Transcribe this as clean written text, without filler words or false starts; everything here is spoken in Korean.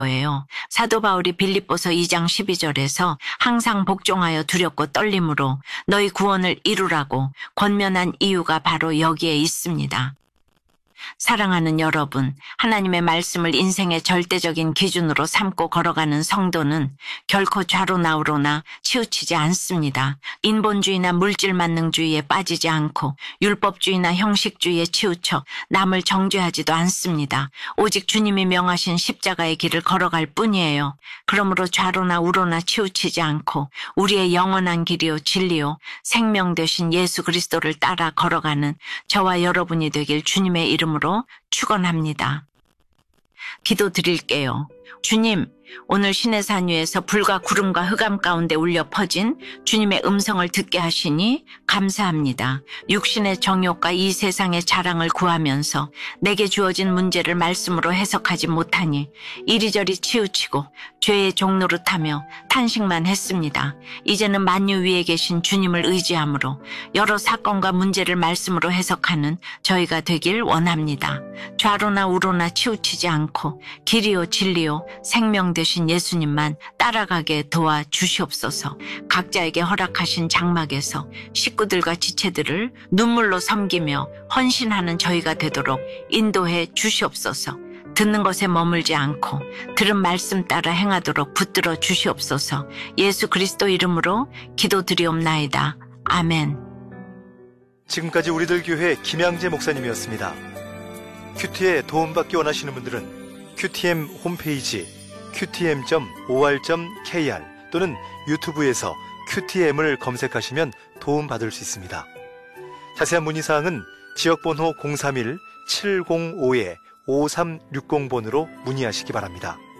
거예요. 사도 바울이 빌립보서 2장 12절에서 항상 복종하여 두렵고 떨림으로 너희 구원을 이루라고 권면한 이유가 바로 여기에 있습니다. 사랑하는 여러분, 하나님의 말씀을 인생의 절대적인 기준으로 삼고 걸어가는 성도는 결코 좌로나 우로나 치우치지 않습니다. 인본주의나 물질만능주의에 빠지지 않고 율법주의나 형식주의에 치우쳐 남을 정죄하지도 않습니다. 오직 주님이 명하신 십자가의 길을 걸어갈 뿐이에요. 그러므로 좌로나 우로나 치우치지 않고 우리의 영원한 길이요 진리요 생명 되신 예수 그리스도를 따라 걸어가는 저와 여러분이 되길 주님의 이름으로 축원합니다. 기도드릴게요. 주님, 오늘 시내산 위에서 불과 구름과 흑암 가운데 울려 퍼진 주님의 음성을 듣게 하시니 감사합니다. 육신의 정욕과 이 세상의 자랑을 구하면서 내게 주어진 문제를 말씀으로 해석하지 못하니 이리저리 치우치고 죄의 종노릇하며 탄식만 했습니다. 이제는 만유 위에 계신 주님을 의지함으로 여러 사건과 문제를 말씀으로 해석하는 저희가 되길 원합니다. 좌로나 우로나 치우치지 않고 길이요 진리요 생명 되신 예수님만 따라가게 도와주시옵소서. 각자에게 허락하신 장막에서 식구들과 지체들을 눈물로 섬기며 헌신하는 저희가 되도록 인도해 주시옵소서. 듣는 것에 머물지 않고 들은 말씀 따라 행하도록 붙들어 주시옵소서. 예수 그리스도 이름으로 기도드리옵나이다. 아멘. 지금까지 우리들 교회 김양재 목사님이었습니다. 큐티에 도움받기 원하시는 분들은 큐티엠 홈페이지 qtm.or.kr 또는 유튜브에서 큐티엠을 검색하시면 도움받을 수 있습니다. 자세한 문의사항은 지역번호 031-705-5360번으로 문의하시기 바랍니다.